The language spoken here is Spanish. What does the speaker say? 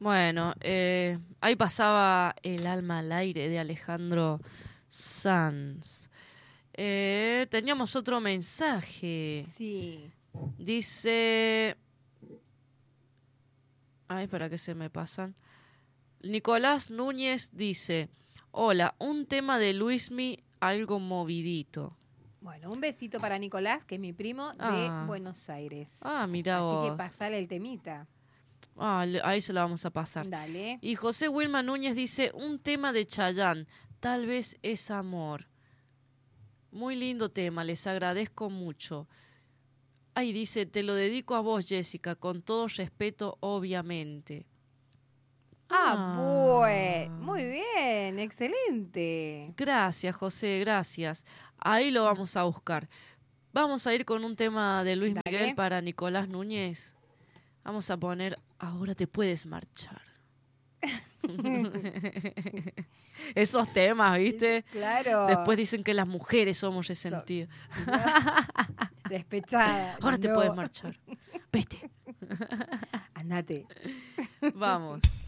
Bueno, ahí pasaba El alma al aire de Alejandro Sanz. Teníamos otro mensaje. Sí. Dice... Ay, para que se me pasan. Nicolás Núñez dice: hola, un tema de Luismi algo movidito. Bueno, un besito para Nicolás, que es mi primo de Buenos Aires. Mira vos. Así que pasale el temita. Ahí se lo vamos a pasar. Dale. Y José Wilma Núñez dice: un tema de Chayanne, tal vez es amor. Muy lindo tema, les agradezco mucho. Ahí dice: te lo dedico a vos, Jessica, con todo respeto, obviamente. Bueno, muy bien, excelente. Gracias, José, gracias. Ahí lo vamos a buscar. Vamos a ir con un tema de Luis Miguel para Nicolás Núñez. Vamos a poner Ahora te puedes marchar. Esos temas, ¿viste? Claro. Después dicen que las mujeres somos resentidas. Despechada. Ahora te puedes marchar. Vete. Andate. Vamos.